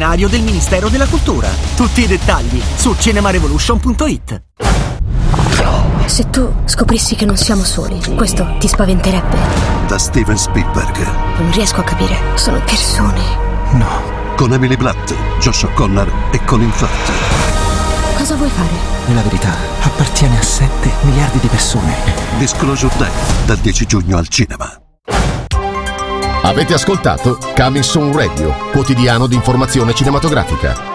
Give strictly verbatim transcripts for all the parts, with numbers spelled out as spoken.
straordinario del Ministero della Cultura. Tutti i dettagli su cinemarevolution punto it. Se tu scoprissi che non siamo soli, questo ti spaventerebbe? Da Steven Spielberg. Non riesco a capire. Sono persone. No. Con Emily Blunt, Josh O'Connor e Colin Firth. Cosa vuoi fare? La verità appartiene a sette miliardi di persone. Disclosure Day, dal dieci giugno al cinema. Avete ascoltato Coming Soon Radio, quotidiano di informazione cinematografica.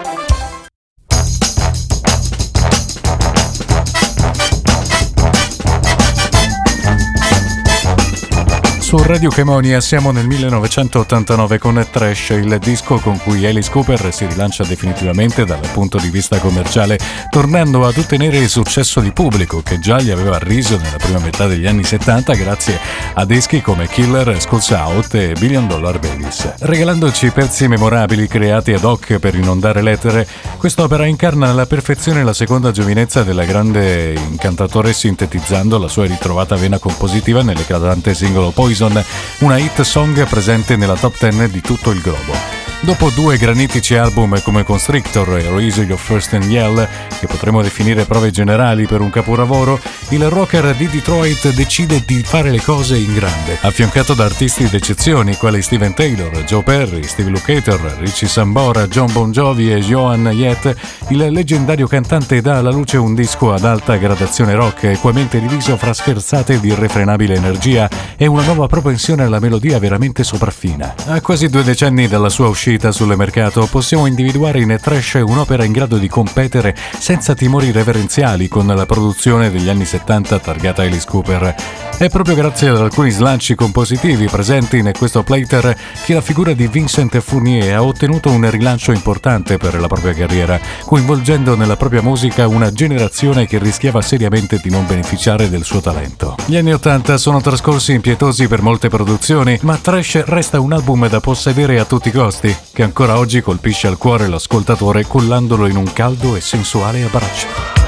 Su Radio Chemonia siamo nel millenovecentottantanove con Trash, il disco con cui Alice Cooper si rilancia definitivamente dal punto di vista commerciale, tornando ad ottenere il successo di pubblico che già gli aveva arriso nella prima metà degli anni settanta grazie a dischi come Killer, Schools Out e Billion Dollar Babies. Regalandoci pezzi memorabili creati ad hoc per inondare l'etere, quest'opera incarna alla perfezione la seconda giovinezza della grande incantatore, sintetizzando la sua ritrovata vena compositiva nell'eclatante singolo Poison, una hit song presente nella top dieci di tutto il globo. Dopo due granitici album come Constrictor e Raise Your First and Yell, che potremmo definire prove generali per un capolavoro, il rocker di Detroit decide di fare le cose in grande. Affiancato da artisti d'eccezione quali Steven Taylor, Joe Perry, Steve Lukather, Richie Sambora, John Bon Jovi e Joan Jett, il leggendario cantante dà alla luce un disco ad alta gradazione rock, equamente diviso fra scherzate di irrefrenabile energia e una nuova propensione alla melodia veramente sopraffina. A quasi due decenni dalla sua uscita sul mercato, possiamo individuare in Trash un'opera in grado di competere senza timori reverenziali con la produzione degli anni settanta targata Alice Cooper. È proprio grazie ad alcuni slanci compositivi presenti in questo playter che la figura di Vincent Fournier ha ottenuto un rilancio importante per la propria carriera, coinvolgendo nella propria musica una generazione che rischiava seriamente di non beneficiare del suo talento. Gli anni ottanta sono trascorsi impietosi per molte produzioni, ma Trash resta un album da possedere a tutti i costi, che ancora oggi colpisce al cuore l'ascoltatore collandolo in un caldo e sensuale abbraccio.